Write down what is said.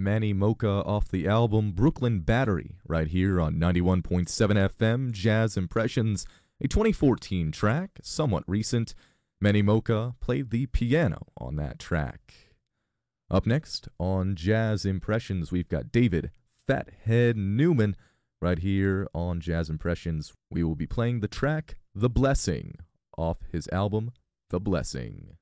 Manny Mocha off the album Brooklyn Battery, right here on 91.7 FM Jazz Impressions, a 2014 track, somewhat recent. Manny Mocha played the piano on that track. Up next on Jazz Impressions, we've got David Fathead Newman right here on Jazz Impressions. We will be playing the track The Blessing off his album The Blessing.